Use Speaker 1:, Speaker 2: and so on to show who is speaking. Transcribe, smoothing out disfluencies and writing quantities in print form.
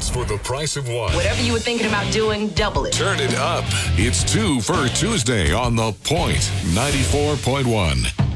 Speaker 1: Twice for the price of one.
Speaker 2: Whatever you were thinking about doing, double it.
Speaker 1: Turn it up. It's 2 for Tuesday on The Point 94.1.